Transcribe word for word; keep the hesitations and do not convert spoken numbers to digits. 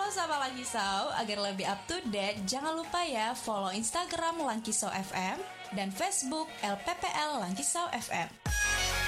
Sama-sama Langkisau, agar lebih up to date, jangan lupa ya follow Instagram Langkisau F M dan Facebook L P P L Langkisau F M.